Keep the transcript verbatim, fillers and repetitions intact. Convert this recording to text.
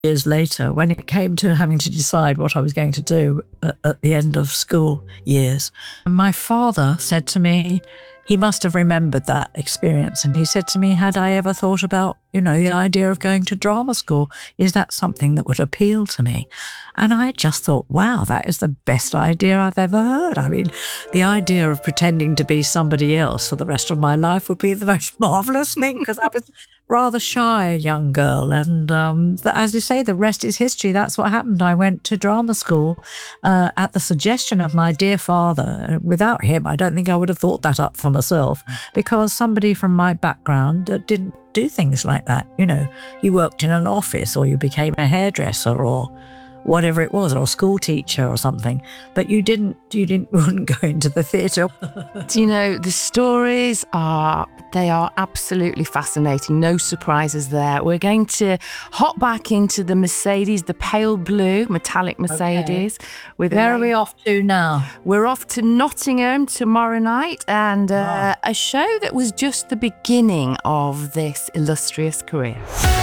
Years later, when it came to having to decide what I was going to do at, at the end of school years, my father said to me, he must have remembered that experience. And he said to me, had I ever thought about, you know, the idea of going to drama school? Is that something that would appeal to me? And I just thought, wow, that is the best idea I've ever heard. I mean, the idea of pretending to be somebody else for the rest of my life would be the most marvellous thing, because I was rather shy young girl. And um, as you say, the rest is history. That's what happened. I went to drama school uh, at the suggestion of my dear father. Without him, I don't think I would have thought that up for myself, because somebody from my background uh, didn't do things like that. You know, you worked in an office, or you became a hairdresser, or whatever it was, or a school teacher or something, but you didn't, you didn't, wouldn't go into the theatre. You know, the stories are, they are absolutely fascinating. No surprises there. We're going to hop back into the Mercedes, the pale blue metallic Mercedes. Okay. With Where are we off to now? We're off to Nottingham tomorrow night, and uh, Oh. a show that was just the beginning of this illustrious career.